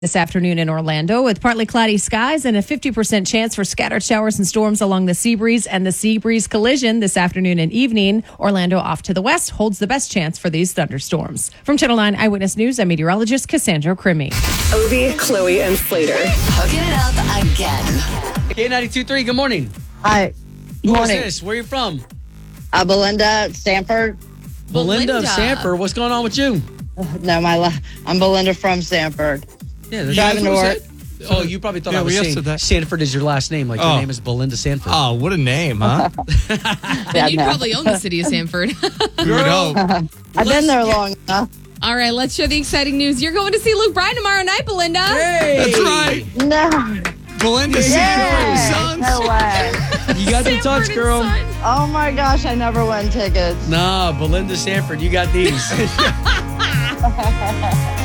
This afternoon in Orlando with partly cloudy skies and a 50% chance for scattered showers and storms along the Seabreeze and the Seabreeze collision this afternoon and evening. Orlando off to the west holds the best chance for these thunderstorms. From Channel 9 Eyewitness News, I'm meteorologist Cassandra Crimmy. Obi, Chloe, and Slater. Hooking it up again. K92.3, good morning. Hi. Who is Morning. this? Where are you from? Belinda Stanford. Belinda of Sanford. What's going on with you? No, I'm Belinda from Sanford. Yeah, that's Driving to work. Oh, you probably thought I was we saying said that. Sanford is your last name. Like your Oh. name is Belinda Sanford. Oh, what a name, huh? Yeah, You'd no. probably own the city of Sanford. We would hope. I've been there long enough. All right, let's share the exciting news. You're going to see Luke Bryan tomorrow night, Belinda. That's right. No. Belinda Yeah. Sanford No Sons. way. You got the touch, Sanford girl. and Son. Oh my gosh, I never win tickets. Nah, Belinda Sanford, you got these.